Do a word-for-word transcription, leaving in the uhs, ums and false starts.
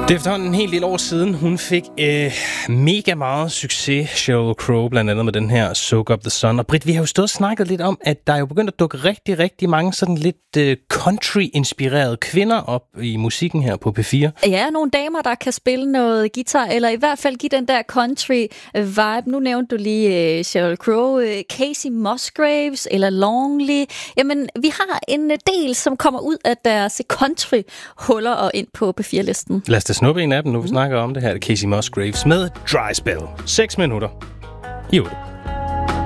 Det er efterhånden en hel del år siden, hun fik øh, mega meget succes, Sheryl Crow, blandt andet med den her Soak Up the Sun. Og Britt, vi har jo stået og snakket lidt om, at der er jo begyndt at dukke rigtig, rigtig mange sådan lidt øh, country-inspirerede kvinder op i musikken her på P fire. Ja, nogle damer, der kan spille noget guitar, eller i hvert fald give den der country-vibe. Nu nævnte du lige øh, Sheryl Crow, øh, Casey Musgraves eller Longley. Jamen, vi har en del, som kommer ud af deres country-huller og ind på P fire-listen. Lad os da snuppe en af dem, nu vi snakker om det her. Casey Musgraves med Dry Spell. seks minutter i otte.